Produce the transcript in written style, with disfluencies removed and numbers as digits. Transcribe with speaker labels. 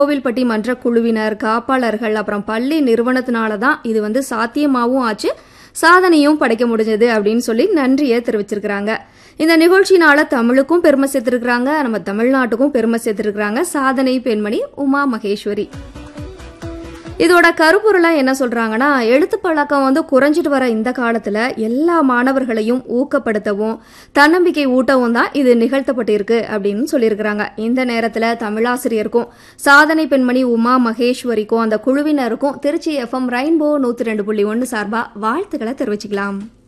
Speaker 1: கோவில்பட்டி மன்ற குழுவினர், காப்பாளர்கள், அப்புறம் பள்ளி நிறுவனத்தினால தான் இது சாத்தியமாவும் ஆச்சு, சாதனையும் படைக்க முடிஞ்சது அப்படின்னு சொல்லி நன்றியை தெரிவிச்சிருக்கிறாங்க. இந்த நிகழ்ச்சியினால தமிழுக்கும் பெருமை சேர்த்திருக்கிறாங்க, நம்ம தமிழ்நாட்டுக்கும் பெருமை சேர்த்திருக்கிறாங்க சாதனை பெண்மணி உமா மகேஸ்வரி. இதோட கருப்பொருளா என்ன சொல்றாங்கன்னா, எழுத்து பழக்கம் குறைஞ்சிட்டு வர இந்த காலத்துல எல்லா மாணவர்களையும் ஊக்கப்படுத்தவும் தன்னம்பிக்கை ஊட்டவும் தான் இது நிகழ்த்தப்பட்டிருக்கு அப்படின்னு சொல்லியிருக்கிறாங்க. இந்த நேரத்துல தமிழாசிரியருக்கும் சாதனை பெண்மணி உமா மகேஸ்வரிக்கும் அந்த குழுவினருக்கும் திருச்சி FM ரெயின்போ 102.1 சார்பா வாழ்த்துக்களை தெரிவிச்சுக்கலாம்.